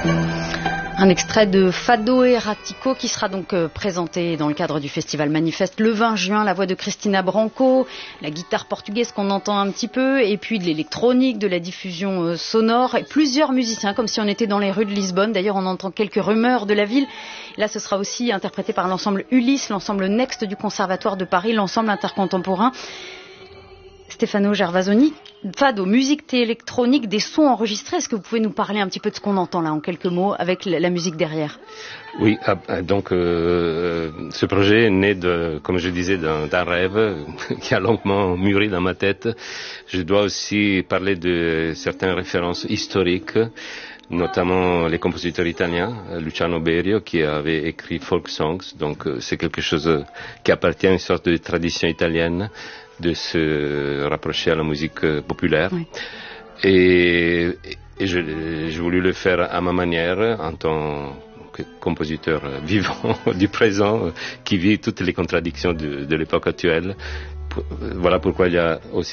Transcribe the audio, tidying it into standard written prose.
Un extrait de Fado Erratico qui sera donc présenté dans le cadre du festival Manifeste le 20 juin. La voix de Cristina Branco, la guitare portugaise qu'on entend un petit peu, et puis de l'électronique, de la diffusion sonore, et plusieurs musiciens, comme si on était dans les rues de Lisbonne. D'ailleurs, on entend quelques rumeurs de la ville. Là, ce sera aussi interprété par l'ensemble Ulysse, l'ensemble Next du Conservatoire de Paris, l'ensemble intercontemporain. Stefano Gervasoni, Fado, musique électronique, des sons enregistrés. Est-ce que vous pouvez nous parler un petit peu de ce qu'on entend là, en quelques mots, avec la musique derrière? Oui, donc ce projet est né, comme je disais, d'un rêve qui a longuement mûri dans ma tête. Je dois aussi parler de certaines références historiques, notamment les compositeurs italiens, Luciano Berio, qui avait écrit folk songs. Donc c'est quelque chose qui appartient à une sorte de tradition italienne, de se rapprocher à la musique populaire. Oui. Et j'ai voulu le faire à ma manière, en tant que compositeur vivant du présent, qui vit toutes les contradictions de l'époque actuelle. Voilà pourquoi il y a aussi